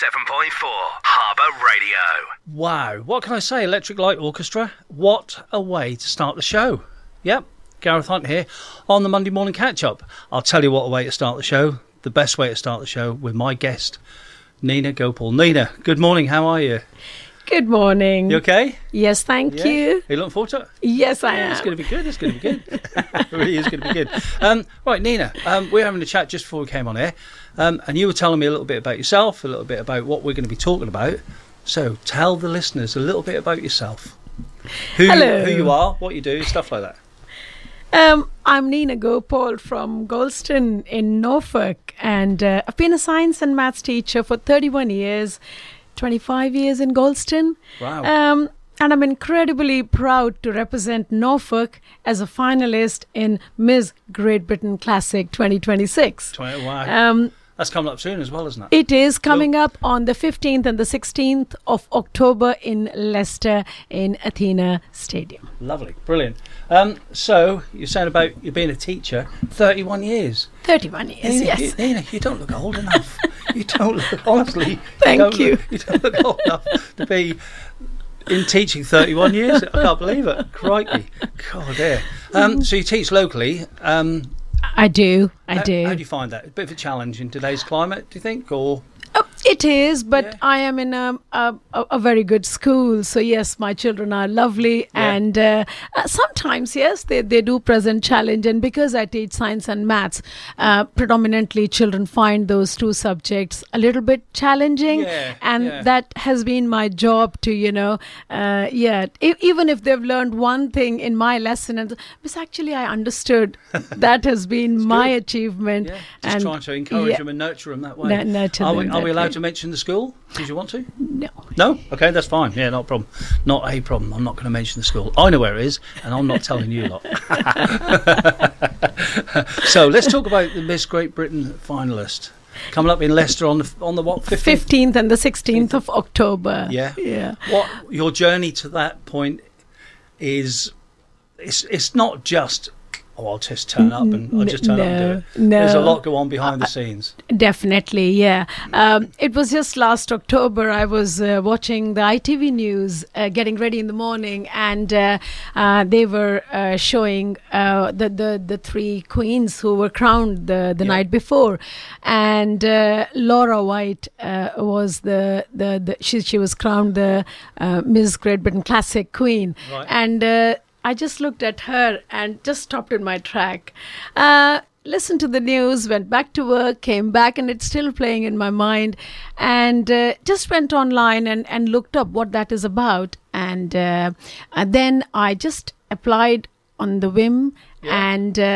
Harbour Radio. Wow, what can I say? Electric Light Orchestra. What a way to start the show. Yep, Gareth Hunt here on the Monday Morning Catch-Up. I'll tell you what a way to start the show. The best way to start the show with my guest, Nina Gopal. Nina, good morning. How are you? Good morning. You okay? Yes, thank you. Are you looking forward to it? Yes, I am. It's going to be good. It's going to be good. It really is going to be good. Right, Nina, we're having a chat just before we came on air, and you were telling me a little bit about yourself, a little bit about what we're going to be talking about. So tell the listeners a little bit about yourself. Hello. Who you are, what you do, stuff like that. I'm Nina Gopal from Golston in Norfolk, and I've been a science and maths teacher for 31 years, 25 years in Golston. Wow. And I'm incredibly proud to represent Norfolk as a finalist in Miss Great Britain Classic 2026. Wow. That's coming up soon as well, isn't it? It is coming up on the 15th and the 16th of October in Leicester in Athena Stadium. Lovely. Brilliant. So, you're saying about you being a teacher, 31 years. 31 years, Nina, yes. Nina, you don't look old enough. You don't look, honestly. Thank you. You don't look old enough to be in teaching 31 years. I can't believe it. Crikey. God, dear. So you teach locally. I do. How do you find that? A bit of a challenge in today's climate, do you think? Or It is, but Yeah. I am in a very good school. So, yes, my children are lovely. Yeah. And sometimes, yes, they do present challenge. And because I teach science and maths, predominantly children find those two subjects a little bit challenging. Yeah, And yeah. that has been my job to, even if they've learned one thing in my lesson, and Miss, actually, I understood. That has been my good. achievement. yeah, just And trying to encourage them and nurture them that way. Nurture Are them we that allowed way. to mention the school? Did you want to? No. No? Okay, that's fine. Yeah, not a problem. Not a problem. I'm not going to mention the school. I know where it is, and I'm not telling you lot. So let's talk about the Miss Great Britain finalist coming up in Leicester on the what? 15th and the 16th of October. Yeah. Yeah. What your journey to that point is? It's not just I'll just turn up and I'll just turn up and do it. No. There's a lot go on behind the scenes. Definitely, yeah. It was just last October. I was watching the ITV News, getting ready in the morning, and they were showing the three queens who were crowned the night before, and Laura White was she was crowned the Miss Great Britain Classic Queen, Right. and I just looked at her and just stopped in my track. Listened to the news, went back to work, came back, and it's still playing in my mind. And just went online and looked up what that is about. And then I just applied on the whim. Yeah.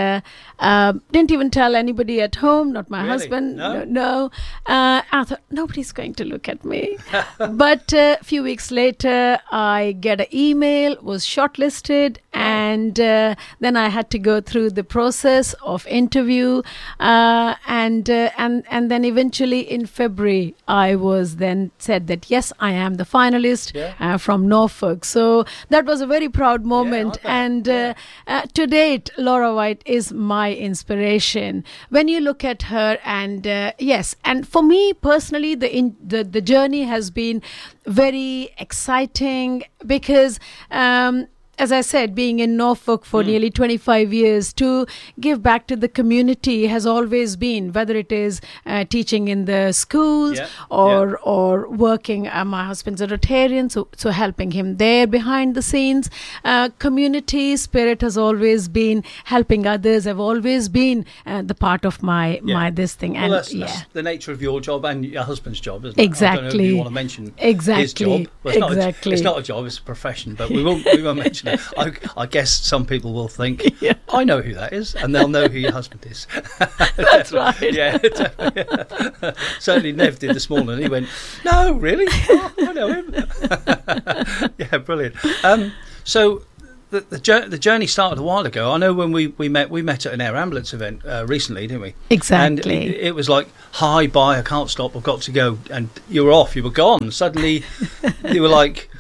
And didn't even tell anybody at home, not my Really? husband. No? No. I thought, nobody's going to look at me. But a few weeks later, I get an email, was shortlisted, and then I had to go through the process of interview. And then eventually in February, I was then said that, yes, I am the finalist from Norfolk. So that was a very proud moment. I bet. And to date, Laura White is my inspiration. When you look at her, and yes, and for me personally, the journey has been very exciting because as I said, being in Norfolk for nearly 25 years, to give back to the community has always been, whether it is teaching in the schools or working. My husband's a Rotarian, so helping him there behind the scenes. Community spirit has always been helping others. Have always been the part of my this thing. Well, And that's the nature of your job and your husband's job, isn't it? Exactly. I don't know if you want to mention Exactly. his job. Well, it's Exactly. It's not a job, it's a profession, but we won't mention it. I guess some people will think, I know who that is, and they'll know who your husband is. That's right. Yeah, definitely. Certainly Nev did this morning. He went, no, really? Oh, I know him. Yeah, brilliant. So the journey started a while ago. I know when we met at an air ambulance event recently, didn't we? Exactly. And it was like, hi, bye, I can't stop, I've got to go. And you were off, you were gone. Suddenly you were like,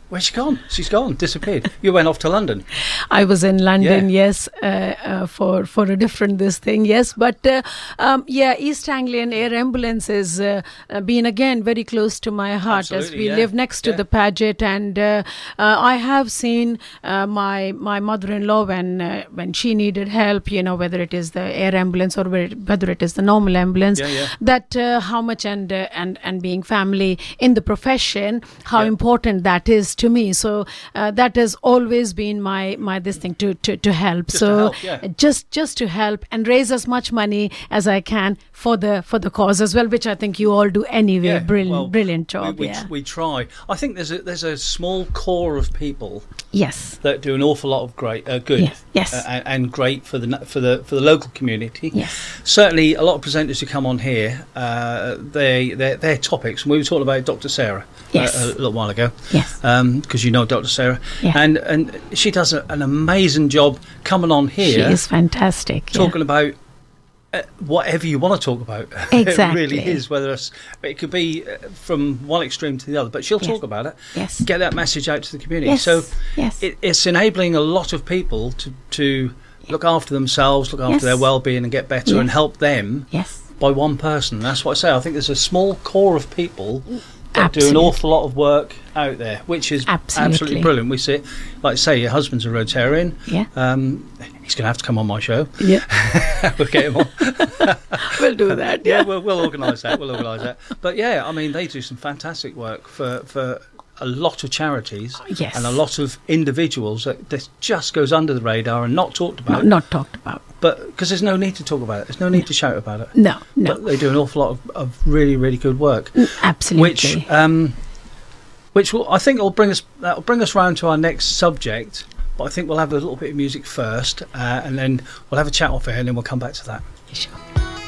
Where's she gone? She's gone, disappeared. You went off to London. I was in London, yes, for a different this thing, yes. But East Anglian Air Ambulance has been again very close to my heart, as we live next to the Paget, and I have seen my mother-in-law when she needed help, whether it is the air ambulance or whether it is the normal ambulance, that how much and being family in the profession, how important that is to me. So that has always been my this thing to help. Just to help and raise as much money as I can for the cause as well, which I think you all do anyway. Brilliant job. We try. I think there's a small core of people. Yes. That do an awful lot of good. Yes. And great for the local community. Yes. Certainly, a lot of presenters who come on here, their topics. And we were talking about Dr. Sarah a little while ago. Yes. Because you know Dr. Sarah, yeah. and she does an amazing job coming on here. She is fantastic. Talking about whatever you want to talk about. Exactly. It really is. It could be from one extreme to the other, but she'll talk about it. Yes. Get that message out to the community. Yes. So yes. It's enabling a lot of people to look after themselves, look after their well-being, and get better, and help them. Yes. By one person. That's what I say. I think there's a small core of people that do an awful lot of work out there, which is absolutely brilliant. We see it, like I say, your husband's a Rotarian. Yeah. He's going to have to come on my show. Yeah. We'll get him on. We'll do that. Yeah. We'll organise that. But yeah, I mean, they do some fantastic work for a lot of charities and a lot of individuals that just goes under the radar and not talked about. Not talked about. But because there's no need to talk about it. There's no need to shout about it. No. But they do an awful lot of really, really good work. Absolutely. Which I think will bring us round to our next subject. But I think we'll have a little bit of music first, and then we'll have a chat off air, and then we'll come back to that. Sure.